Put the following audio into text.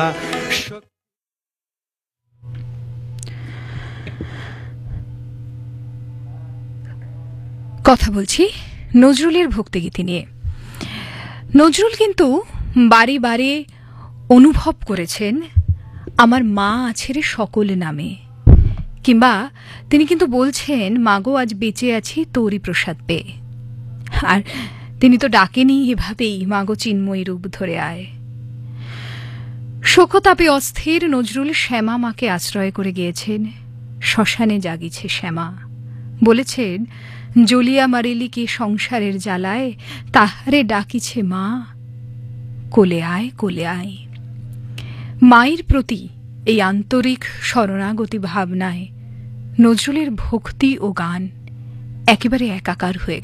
কথা বলছি নজরুলের ভক্তিগীতি নিয়ে। নজরুল কিন্তু বারে বারে অনুভব করেছেন আমার মা আছে রে সকল নামে, কিংবা তিনি কিন্তু বলছেন মাগো আজ বেঁচে আছি তোরই প্রসাদ পেয়ে। আর তিনি তো ডাকেনি এভাবেই, মাগো চিন্ময়ী রূপ ধরে আয়। শোকতাপে অস্থির নজরুল শ্যামা মাকে আশ্রয় করে গিয়েছেন। শ্মশানে জাগিছে শ্যামা, বলেছেন জ্বলিয়া মারিলি কি সংসারের জ্বালায়, তাহারে ডাকিছে মা, কোলে আয় কোলে আয়। মায়ের প্রতি এই আন্তরিক শরণাগতি ভাবনায় নজরুলের ভক্তি ও গান একেবারে একাকার হয়ে